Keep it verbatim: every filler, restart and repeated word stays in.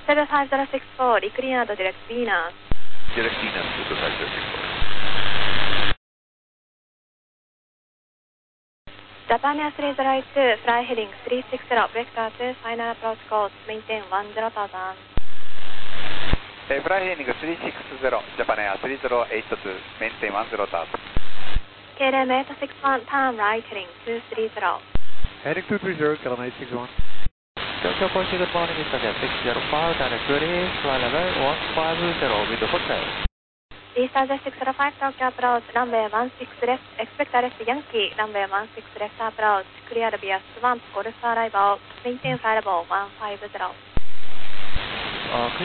セブンファイブゼロシックスフォー、リクリナードディレクトビーナー。 ディレクトビーナー、セブンファイブゼロシックスフォー。 Japan Air three zero eight two, fly heading three six zero, vector two, final approach course, maintain one zero thousand. えー、フライヘディングスリーシックスゼロ、ジャパンエアスリーゼロエイトツー、メンテンワンゼロタート。 ケーエルエムエイトシックスワン、turn right heading two three zero. Heading two three zero, K L M eight six one. Tokyo Police, good morning, Mister Jet six zero five, direct ready, fly level one five zero with hotel. East Jet six zero five, Tokyo approach, runway one six left, expect arrest Yankee, runway one six left approach, clear via Swamp, Golf arrival, maintain flight level one five zero. Uh,